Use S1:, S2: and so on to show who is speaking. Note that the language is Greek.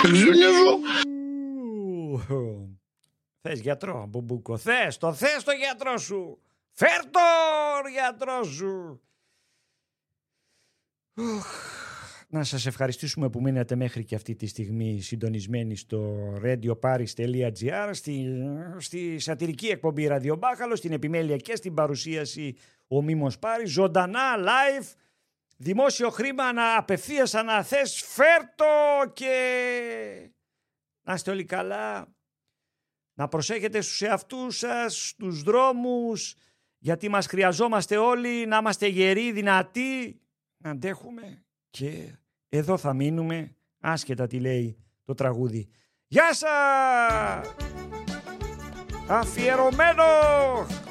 S1: Θες γιατρό, Μπουμπούκο, θες το γιατρό σου. Φέρ τον γιατρό σου. Να σας ευχαριστήσουμε που μείνατε μέχρι και αυτή τη στιγμή συντονισμένοι στο radioparis.gr, στη σατυρική εκπομπή Ραδιομπάχαλο, στην επιμέλεια και στην παρουσίαση ο Μίμος Πάρης, ζωντανά, live, δημόσιο χρήμα απευθείας αναθές, φέρτο και να είστε όλοι καλά, να προσέχετε στους εαυτούς σας, στους δρόμους, γιατί μας χρειαζόμαστε όλοι, να είμαστε γεροί, δυνατοί, να αντέχουμε και εδώ θα μείνουμε, άσχετα τι λέει το τραγούδι. Γεια σας! Αφιερωμένο